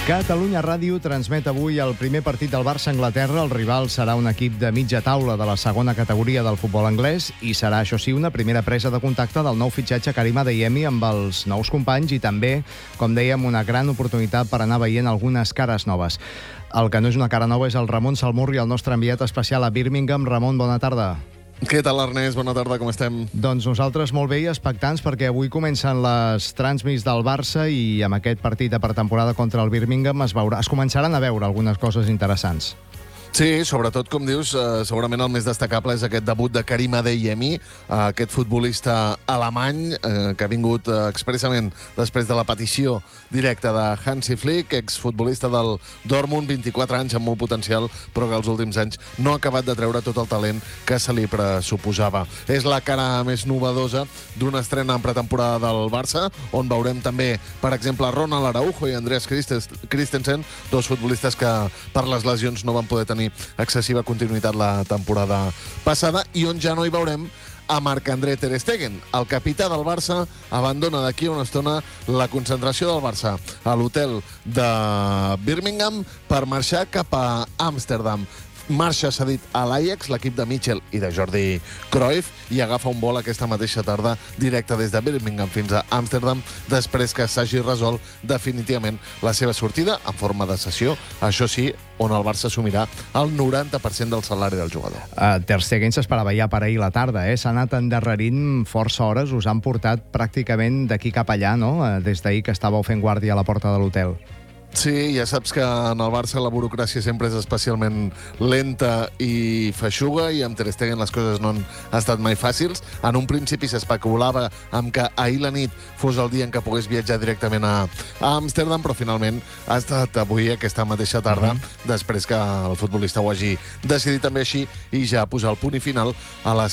Catalunya Ràdio transmet avui el primer partit del Barça a Anglaterra. El rival serà un equip de mitja taula de la segona categoria del futbol anglès i serà, això sí, una primera presa de contacte del nou fitxatge Karim Adeyemi amb els nous companys i també, com dèiem, una gran oportunitat per anar veient algunes cares noves. El que no és una cara nova és el Ramon Salmurri, el nostre enviat especial a Birmingham. Ramon, bona tarda. Què tal, Ernest? Bona tarda, com estem? Doncs nosaltres molt bé i expectants perquè avui comencen les transmis del Barça i amb aquest partit de pretemporada contra el Birmingham es començaran a veure algunes coses interessants. Sí, sobretot, com dius, segurament el més destacable és aquest debut de Karim Adeyemi, aquest futbolista alemany que ha vingut expressament després de la petició directa de Hansi Flick, exfutbolista del Dortmund, 24 anys, amb molt potencial, però que els últims anys no ha acabat de treure tot el talent que se li pressuposava. És la cara més novedosa d'una estrena en pretemporada del Barça, on veurem també, per exemple, Ronald Araujo i Andreas Christensen, dos futbolistes que per les lesions no van poder tenir excessiva continuïtat la temporada passada i on ja no hi veurem a Marc-André Ter Stegen. El capità del Barça abandona d'aquí una estona la concentració del Barça a l'hotel de Birmingham per marxar cap a Amsterdam. Marxa cedit a l'Ajax, l'equip de Michel i de Jordi Cruyff, i agafa un vol aquesta mateixa tarda directe des de Birmingham fins a Amsterdam després que s'hagi resolt definitivament la seva sortida en forma de cessió, això sí, on el Barça assumirà el 90% del salari del jugador. Ter Stegen s'esperava ja per ahir la tarda, s'ha anat endarrerint força hores, us han portat pràcticament d'aquí cap allà, no? Des d'ahir que estàveu fent guàrdia a la porta de l'hotel. Sí, ja saps que en el Barça la burocràcia sempre és especialment lenta i feixuga i amb Ter Stegen les coses no han estat mai fàcils. En un principi s'especulava amb que ahir la nit fos el dia en què pogués viatjar directament a Amsterdam, però finalment ha estat avui aquesta mateixa tarda, després que el futbolista ho hagi decidit també així i ja posar el punt i final a la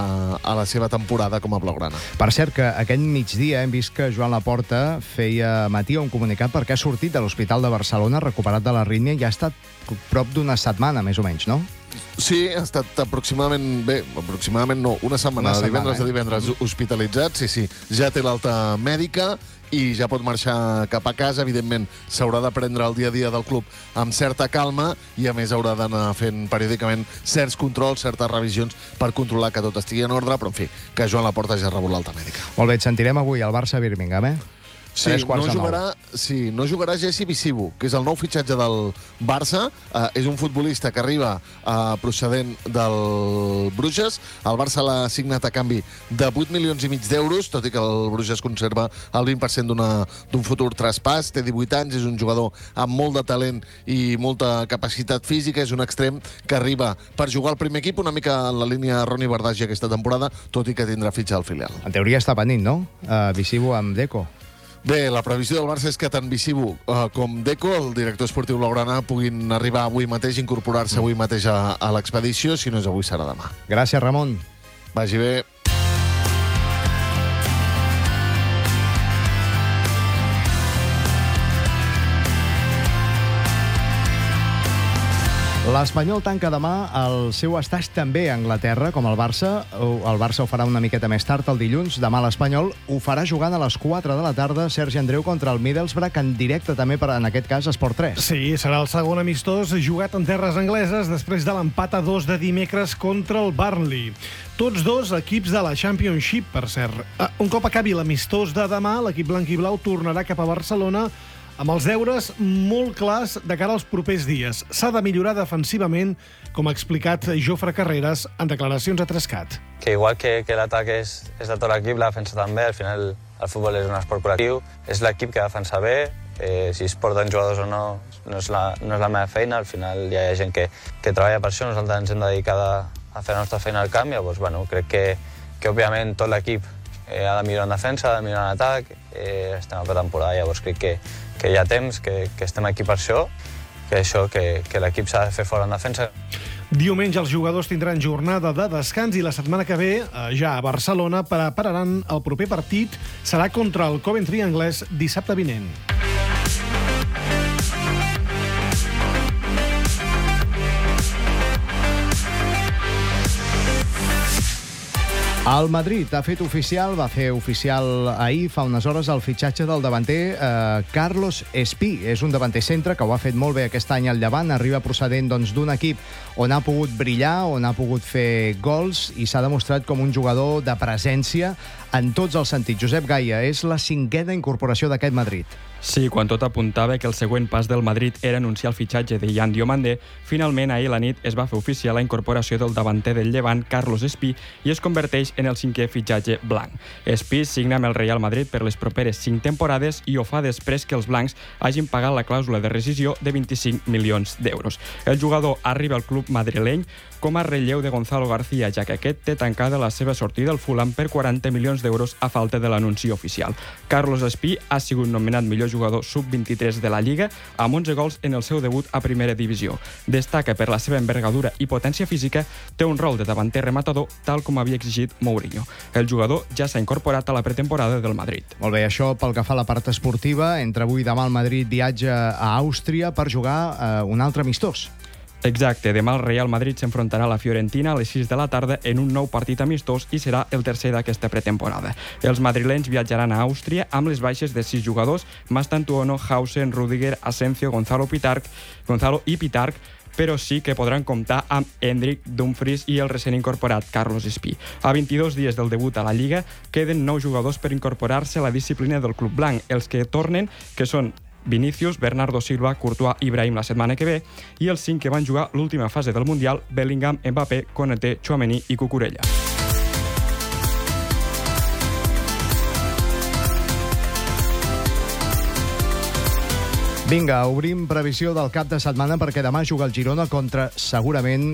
seva temporada com a blaugrana. Per cert, que aquest migdia hem vist que Joan Laporta feia matí un comunicat perquè ha sortit de l'Hospital de Barcelona, recuperat de l'arrítmia, i ha estat prop d'una setmana, més o menys, no? Sí, ha estat aproximadament no, una setmana, de divendres a divendres hospitalitzat, sí, ja té l'alta mèdica i ja pot marxar cap a casa. Evidentment, s'haurà de prendre el dia a dia del club amb certa calma i, a més, haurà d'anar fent periòdicament certs controls, certes revisions per controlar que tot estigui en ordre, però, en fi, que Joan Laporta ja ha rebut l'alta mèdica. Molt bé, et sentirem avui al Barça-Birmingham, Sí, no jugarà Jesse Visibu, que és el nou fitxatge del Barça. És un futbolista que arriba procedent del Bruges. El Barça l'ha signat a canvi de 8,5 milions d'euros, tot i que el Bruges conserva el 20% d'un futur traspàs. Té 18 anys, és un jugador amb molt de talent i molta capacitat física. És un extrem que arriba per jugar al primer equip, una mica en la línia Ronny Bardghji aquesta temporada, tot i que tindrà fitxa al filial. En teoria està venint, no? Visibu amb Deco. Bé, la previsió del Barça és que tant Visibu com Deco, el director esportiu blaugrana, puguin arribar avui mateix, incorporar-se avui mateix a l'expedició. Si no és avui, serà demà. Gràcies, Ramon. Vagi bé. L'Espanyol tanca demà el seu estatge també a Anglaterra, com el Barça. El Barça ho farà una miqueta més tard, el dilluns. Demà l'Espanyol ho farà jugant a les 4 de la tarda, Sergi Andreu contra el Middlesbrough, en directe també per, en aquest cas, Esport 3. Sí, serà el segon amistós jugat en terres angleses després de l'empat a 2 de dimecres contra el Burnley. Tots dos equips de la Championship, per cert. Un cop acabi l'amistós de demà, l'equip blanc i blau tornarà cap a Barcelona amb els deures molt clars de cara als propers dies. S'ha de millorar defensivament, com ha explicat Jofre Carreras en declaracions a Trescat. Que igual que l'atac és de tot l'equip, la defensa també. Al final el futbol és un esport col·lectiu. És l'equip que defensa bé. Si es porten jugadors o no, no és la meva feina. Al final hi ha gent que treballa per això. Nosaltres ens hem dedicat a fer la nostra feina al camp. Llavors, crec que òbviament tot l'equip ha de millorar en defensa, ha de millorar en atac. Estem a pretemporada, llavors crec que hi ha temps, que estem aquí per això, que l'equip s'ha de fer fora en defensa. Diumenge els jugadors tindran jornada de descans i la setmana que ve, ja a Barcelona, prepararan el proper partit. Serà contra el Coventry anglès dissabte vinent. El Madrid ha fet oficial, va fer oficial ahir, fa unes hores, el fitxatge del davanter Carlos Espí. És un davanter centre que ho ha fet molt bé aquest any al Llevant, arriba procedent d'un equip on ha pogut brillar, on ha pogut fer gols i s'ha demostrat com un jugador de presència en tots els sentits. Josep Gaia, és la 5a incorporació d'aquest Madrid. Sí, quan tot apuntava que el següent pas del Madrid era anunciar el fitxatge de Yan Diomande, finalment ahir a la nit es va fer oficial la incorporació del davanter del Llevant, Carlos Espí, i es converteix en el 5è fitxatge blanc. Espí signa amb el Real Madrid per les properes 5 temporades i ho fa després que els blancs hagin pagat la clàusula de rescisió de 25 milions d'euros. El jugador arriba al club madrileny com a relleu de Gonzalo García, ja que aquest té tancada la seva sortida al Fulham per 40 milions d'euros a falta de l'anunci oficial. Carlos Espí ha sigut nomenat millor jugador sub-23 de la Lliga amb 11 gols en el seu debut a primera divisió. Destaca per la seva envergadura i potència física, té un rol de davanter rematador tal com havia exigit Mourinho. El jugador ja s'ha incorporat a la pretemporada del Madrid. Molt bé, això pel que fa a la part esportiva. Entre avui i demà el Madrid viatja a Àustria per jugar un altre amistós. Exacte, demà el Real Madrid s'enfrontarà a la Fiorentina a les 6 de la tarda en un nou partit amistós i serà el tercer d'aquesta pretemporada. Els madrilenys viatjaran a Àustria amb les baixes de 6 jugadors, Mastantuono, Hausen, Rüdiger, Asensio, Gonzalo i Pitarch, però sí que podran comptar amb Endrick, Dumfries i el recent incorporat Carlos Espí. A 22 dies del debut a la Lliga queden 9 jugadors per incorporar-se a la disciplina del club blanc. Els que tornen, que són Vinícius, Bernardo Silva, Courtois i Brahim la setmana que ve, i els 5 que van jugar l'última fase del Mundial, Bellingham, Mbappé, Konaté, Tchouaméni i Cucurella. Vinga, obrim previsió del cap de setmana perquè demà juga el Girona contra, segurament,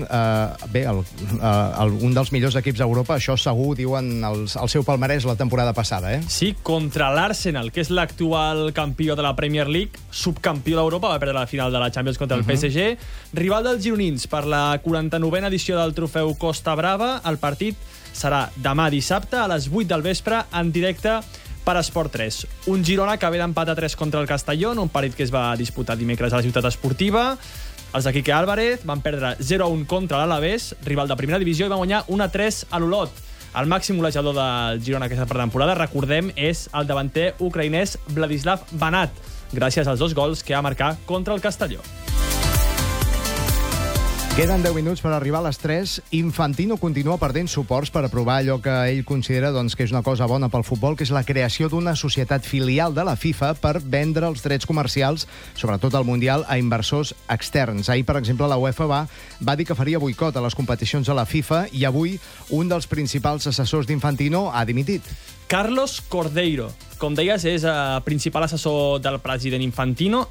un dels millors equips d'Europa. Això segur, diuen el seu palmarès la temporada passada, eh? Sí, contra l'Arsenal, que és l'actual campió de la Premier League, subcampió d'Europa, va perdre la final de la Champions contra el PSG. Rival dels gironins per la 49a edició del trofeu Costa Brava. El partit serà demà dissabte a les 8 del vespre en directe per Esport 3. Un Girona que ve d'empat a 3 contra el Castelló, un partit que es va disputar dimecres a la Ciutat Esportiva. Els de Quique Álvarez van perdre 0-1 contra l'Alavés, rival de primera divisió, i van guanyar 1-3 a l'Olot. El màxim golejador del Girona aquesta pretemporada, recordem, és el davanter ucraïnès Vladislav Banat, gràcies als 2 gols que va marcar contra el Castelló. Queden 10 minuts per arribar a les 3. Infantino continua perdent suports per aprovar allò que ell considera que és una cosa bona pel futbol, que és la creació d'una societat filial de la FIFA per vendre els drets comercials, sobretot al Mundial, a inversors externs. Ahir, per exemple, la UEFA va dir que faria boicot a les competicions de la FIFA i avui un dels principals assessors d'Infantino ha dimitit. Carlos Cordeiro, com deies, és principal assessor del president Infantino.